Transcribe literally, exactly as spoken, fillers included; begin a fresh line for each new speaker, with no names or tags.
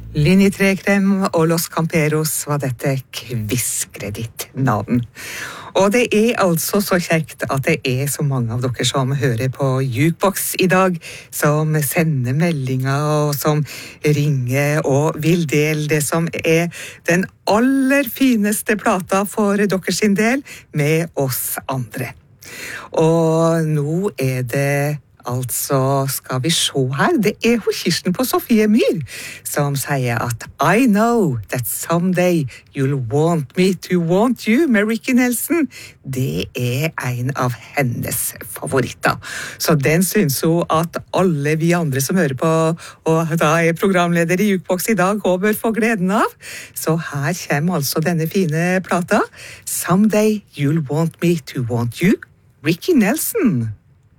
Linje tre-krem og Los Camperos var dette kviskre ditt navn. Og det er altså så kjekt at det er så mange av dere som hører på Jukebox i dag, som sender meldinger og som ringer og vil dele det som er den aller fineste plata for dere sin del med oss andre. Og nå er det altså, skal vi se her, det er hun Kirsten på Sofie Myhr som sier at I know that someday you'll want me to want you med Ricky Nelson. Det er en av hennes favoritter. Så den synes hun at alle vi andre som hører på, og da er programleder i Jukebox i dag, og bør få gleden av. Så her kommer altså denne fine plata. Someday you'll want me to want you, Ricky Nelson.